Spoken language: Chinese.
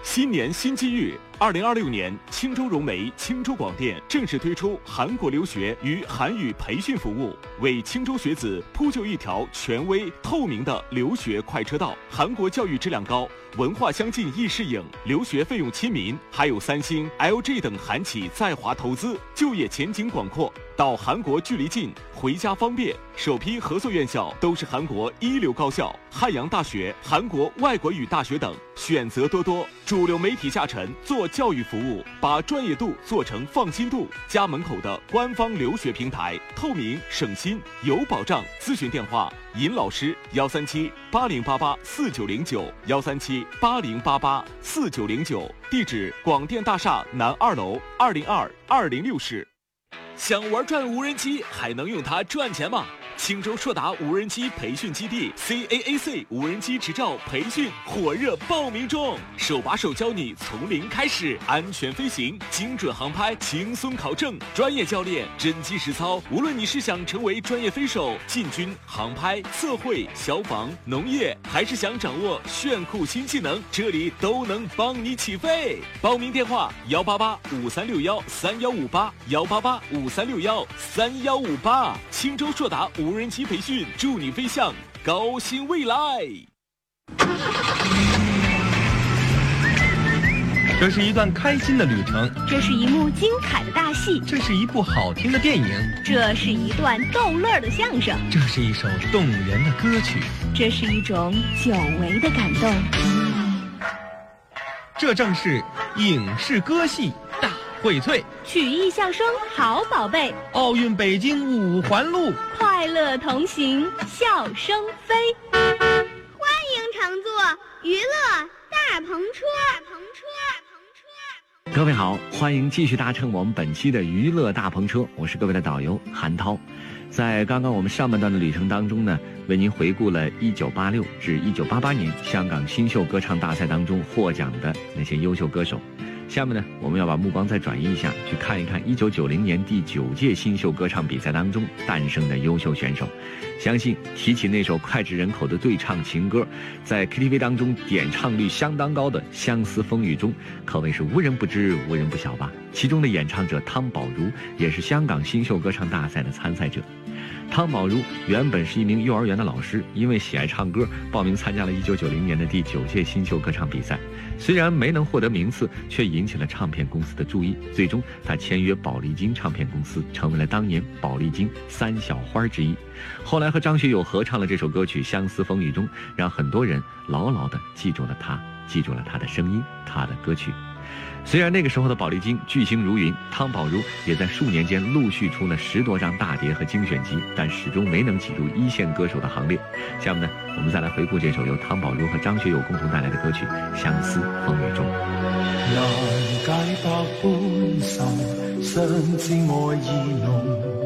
新年新机遇，2026年，青州融媒、青州广电正式推出韩国留学与韩语培训服务，为青州学子铺就一条权威、透明的留学快车道。韩国教育质量高，文化相近易适应，留学费用亲民，还有三星、LG 等韩企在华投资，就业前景广阔。到韩国距离近，回家方便。首批合作院校都是韩国一流高校，汉阳大学、韩国外国语大学等，选择多多。主流媒体下沉做教育服务，把专业度做成放心度。家门口的官方留学平台，透明、省心、有保障。咨询电话：尹老师137808849，137808849。地址：广电大厦南2楼202-206室。想玩转无人机，还能用它赚钱吗？青州硕达无人机培训基地 CAAC 无人机执照培训火热报名中，手把手教你从零开始，安全飞行，精准航拍，轻松考证，专业教练真机实操。无论你是想成为专业飞手，进军航拍、测绘、消防、农业，还是想掌握炫酷新技能，这里都能帮你起飞。报名电话：18853613158，18853613158。青州硕达无人机培训，祝你飞向高新未来。 这是一段开心的旅程， 这是一幕精彩的大戏， 这是一部好听的电影， 这是一段逗乐的相声， 这是一首动人的歌曲， 这是一种久违的感动。 这正是影视歌戏大荟萃， 曲艺相声好宝贝， 奥运北京5环路， 快乐同行，笑声飞。 欢迎乘坐娱乐大篷车。 各位好，欢迎继续搭乘我们本期的娱乐大篷车，我是各位的导游韩涛。在刚刚我们上半段的旅程当中呢，为您回顾了1986至1988年香港新秀歌唱大赛当中获奖的那些优秀歌手。下面呢，我们要把目光再转移一下，去看一看1990年第9届新秀歌唱比赛当中诞生的优秀选手。相信提起那首脍炙人口的对唱情歌，在 KTV 当中点唱率相当高的《相思风雨中》，可谓是无人不知无人不晓吧。其中的演唱者汤宝如也是香港新秀歌唱大赛的参赛者。汤宝如原本是一名幼儿园的老师，因为喜爱唱歌，报名参加了1990年的第9届新秀歌唱比赛。虽然没能获得名次，却引起了唱片公司的注意。最终，他签约宝丽金唱片公司，成为了当年宝丽金3小花之一。后来和张学友合唱了这首歌曲《相思风雨中》，让很多人牢牢地记住了他，记住了他的声音，他的歌曲。虽然那个时候的宝丽金巨星如云，汤宝如也在数年间陆续出了10多张大碟和精选集，但始终没能挤入一线歌手的行列。下面呢，我们再来回顾这首由汤宝如和张学友共同带来的歌曲《相思风雨中》。 難解百般愁，相知愛意濃。